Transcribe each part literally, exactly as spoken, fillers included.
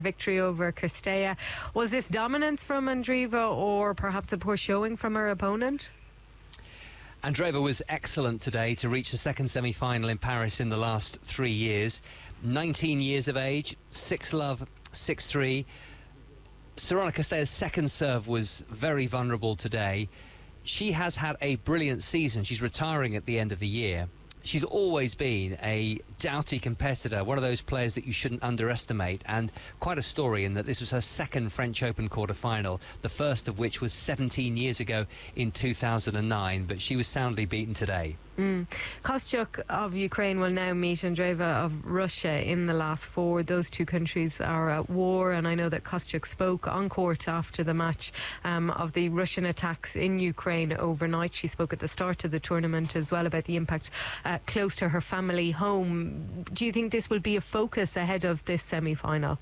victory over Castella. Was this dominance from Andreeva or perhaps a poor showing from her opponent? Andreeva was excellent today to reach the second semi-final in Paris in the last three years. nineteen years of age, six love, six three. Sorana Castella's second serve was very vulnerable today. She has had a brilliant season. She's retiring at the end of the year. She's always been a doughty competitor, one of those players that you shouldn't underestimate, and quite a story in that this was her second French Open quarter-final, the first of which was seventeen years ago in two thousand nine, but she was soundly beaten today. Mm. Kostyuk of Ukraine will now meet Andreeva of Russia in the last four. Those two countries are at war, and I know that Kostyuk spoke on court after the match um, of the Russian attacks in Ukraine overnight. She spoke at the start of the tournament as well about the impact uh, close to her family home. Do you think this will be a focus ahead of this semi-final?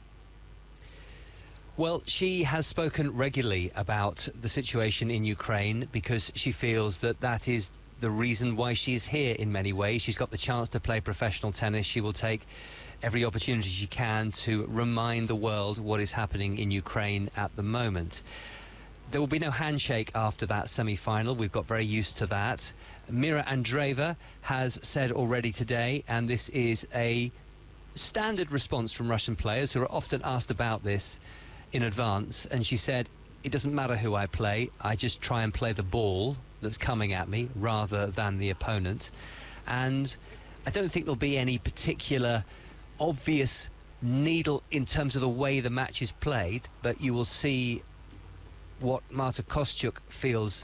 Well, she has spoken regularly about the situation in Ukraine because she feels that that is the reason why she's here in many ways. She's got the chance to play professional tennis. She will take every opportunity she can to remind the world what is happening in Ukraine at the moment. There will be no handshake after that semi-final. We've got very used to that. Mira Andreeva has said already today, and this is a standard response from Russian players who are often asked about this in advance, and she said, it doesn't matter who I play, I just try and play the ball that's coming at me rather than the opponent. And I don't think there'll be any particular obvious needle in terms of the way the match is played, but you will see what Marta Kostyuk feels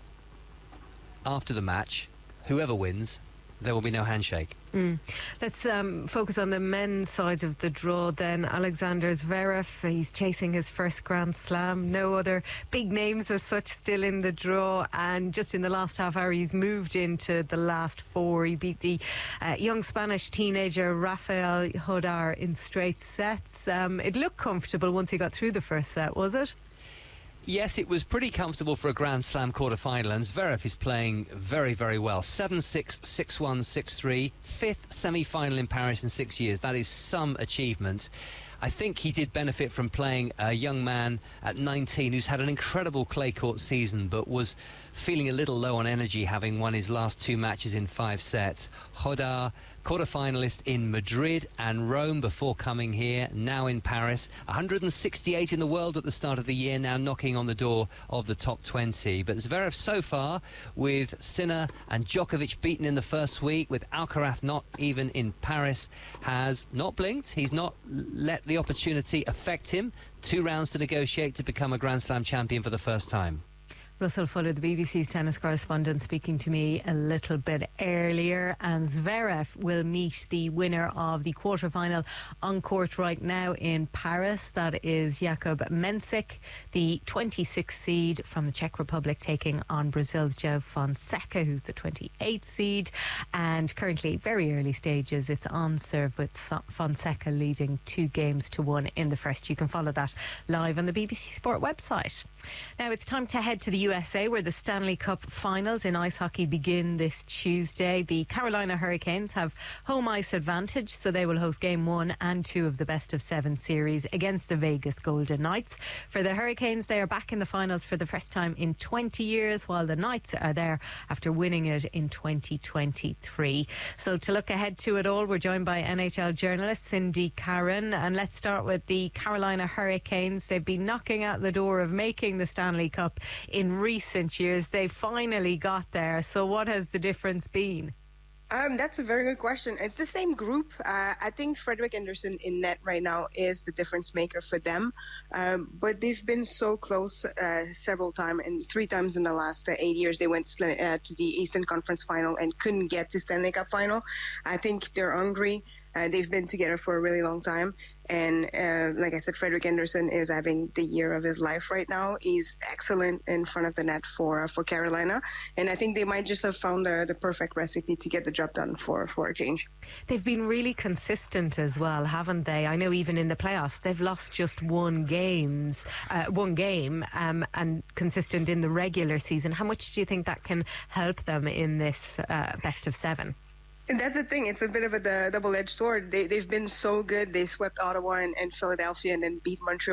after the match. Whoever wins, there will be no handshake. Mm. Let's um, focus on the men's side of the draw then. Alexander Zverev, he's chasing his first Grand Slam. No other big names as such still in the draw, and just in the last half hour he's moved into the last four. He beat the uh, young Spanish teenager Rafael Hodar in straight sets. Um, it looked comfortable once he got through the first set, was it? Yes, it was pretty comfortable for a Grand Slam quarter-final, and Zverev is playing very, very well. seven six, six one, six three, fifth semi-final in Paris in six years. That is some achievement. I think he did benefit from playing a young man at nineteen who's had an incredible clay court season but was feeling a little low on energy, having won his last two matches in five sets. Hodar, quarter-finalist in Madrid and Rome before coming here, now in Paris. one hundred sixty-eight in the world at the start of the year, now knocking on the door of the top twenty. But Zverev so far, with Sinner and Djokovic beaten in the first week, with Alcaraz not even in Paris, has not blinked. He's not let the opportunity affect him. Two rounds to negotiate to become a Grand Slam champion for the first time. Russell Fuller, the B B C's tennis correspondent, speaking to me a little bit earlier. And Zverev will meet the winner of the quarter-final on court right now in Paris. That is Jakub Mensik, the twenty-sixth seed from the Czech Republic, taking on Brazil's João Fonseca, who's the twenty-eighth seed. And currently, very early stages, it's on serve with Fonseca leading two games to one in the first. You can follow that live on the B B C Sport website. Now it's time to head to the U S A, where the Stanley Cup finals in ice hockey begin this Tuesday. The Carolina Hurricanes have home ice advantage, so they will host game one and two of the best of seven series against the Vegas Golden Knights. For the Hurricanes, they are back in the finals for the first time in twenty years, while the Knights are there after winning it in twenty twenty-three. So to look ahead to it all, we're joined by N H L journalist Cindy Carron, and let's start with the Carolina Hurricanes. They've been knocking at the door of making the Stanley Cup in recent years. They finally got there. So what has the difference been? Um, that's a very good question. It's the same group. Uh, I think Frederik Andersen in net right now is the difference maker for them. Um, but they've been so close uh, several times, and three times in the last uh, eight years they went uh, to the Eastern Conference Final and couldn't get to Stanley Cup Final. I think they're hungry. Uh, they've been together for a really long time. And uh, like I said, Frederik Andersen is having the year of his life right now. He's excellent in front of the net for uh, for Carolina. And I think they might just have found the, the perfect recipe to get the job done for, for a change. They've been really consistent as well, haven't they? I know even in the playoffs, they've lost just one games, uh, one game um, and consistent in the regular season. How much do you think that can help them in this uh, best of seven? And that's the thing. It's a bit of a double-edged sword. They, they've been so good. They swept Ottawa and, and Philadelphia and then beat Montreal